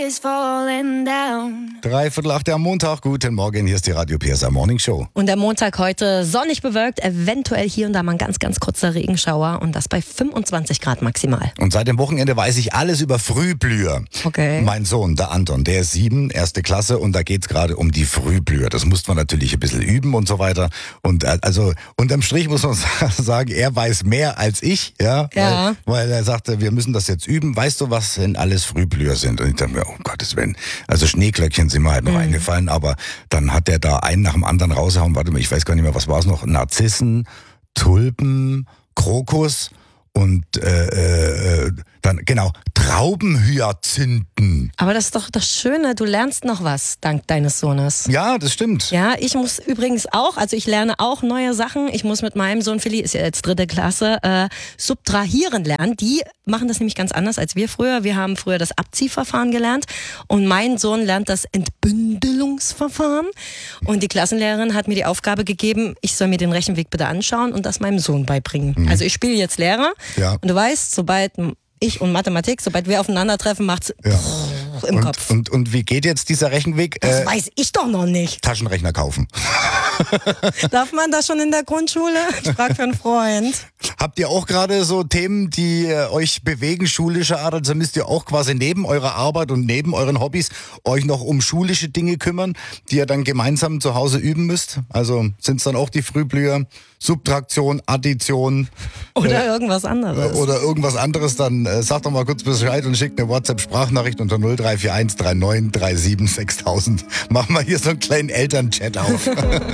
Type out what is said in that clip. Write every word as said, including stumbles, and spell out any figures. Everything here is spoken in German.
is falling down. Dreiviertel acht am Montag. Guten Morgen, hier ist die Radio P S A Morning Show. Und der Montag heute sonnig bewölkt, eventuell hier und da mal ein ganz, ganz kurzer Regenschauer und das bei fünfundzwanzig Grad maximal. Und seit dem Wochenende weiß ich alles über Frühblüher. Okay. Mein Sohn, der Anton, der ist sieben, erste Klasse, und da geht's gerade um die Frühblüher. Das muss man natürlich ein bisschen üben und so weiter. Und äh, also unterm Strich muss man sagen, er weiß mehr als ich, ja, Ja. Weil, weil er sagte, wir müssen das jetzt üben. Weißt du, was denn alles Frühblüher sind? Und ich dachte mir, um Gottes Willen, also Schneeglöckchen sind mir halt noch Mhm. eingefallen, aber dann hat er da einen nach dem anderen rausgehauen. Warte mal, ich weiß gar nicht mehr, was war es noch? Narzissen, Tulpen, Krokus und äh, äh, dann, genau, Traubenhyazinthen. Aber das ist doch das Schöne, du lernst noch was dank deines Sohnes. Ja, das stimmt. Ja, ich muss übrigens auch, also ich lerne auch neue Sachen. Ich muss mit meinem Sohn Philly, ist ja jetzt dritte Klasse, äh, subtrahieren lernen. Die machen das nämlich ganz anders als wir früher. Wir haben früher das Abziehverfahren gelernt und mein Sohn lernt das Entbündelungsverfahren. Und die Klassenlehrerin hat mir die Aufgabe gegeben, ich soll mir den Rechenweg bitte anschauen und das meinem Sohn beibringen. Mhm. Also ich spiele jetzt Lehrer Ja. und du weißt, sobald ich und Mathematik, sobald wir aufeinandertreffen, macht's Ja. im und, Kopf. Und, und wie geht jetzt dieser Rechenweg? Das Äh, weiß ich doch noch nicht. Taschenrechner kaufen. Darf man das schon in der Grundschule? Ich frage für einen Freund. Habt ihr auch gerade so Themen, die äh, euch bewegen, schulischer Art? Also müsst ihr auch quasi neben eurer Arbeit und neben euren Hobbys euch noch um schulische Dinge kümmern, die ihr dann gemeinsam zu Hause üben müsst? Also sind es dann auch die Frühblüher, Subtraktion, Addition Oder irgendwas anderes. oder irgendwas anderes? Dann äh, sagt doch mal kurz Bescheid und schickt eine WhatsApp-Sprachnachricht unter null drei vier eins drei neun drei sieben sechstausend. Machen wir hier so einen kleinen Elternchat auf.